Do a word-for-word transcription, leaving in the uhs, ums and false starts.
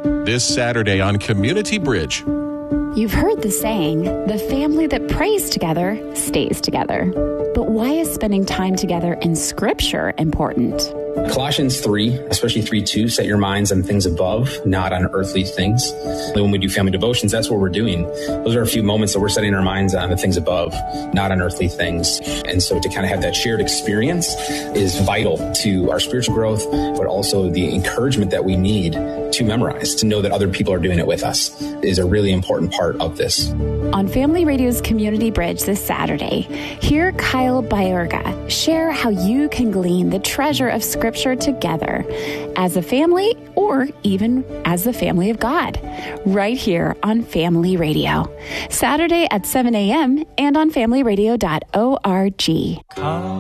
This Saturday on Community Bridge. You've heard the saying, the family that prays together stays together. But why is spending time together in Scripture important? Colossians three, especially three two, set your minds on things above, not on earthly things. When we do family devotions, that's what we're doing. Those are a few moments that we're setting our minds on the things above, not on earthly things. And so to kind of have that shared experience is vital to our spiritual growth, but also the encouragement that we need to memorize, to know that other people are doing it with us is a really important part of this. On Family Radio's Community Bridge this Saturday, hear Kyle Baerga share how you can glean the treasure of Scripture together as a family or even as the family of God, right here on Family Radio. Saturday at seven a.m. and on family radio dot org.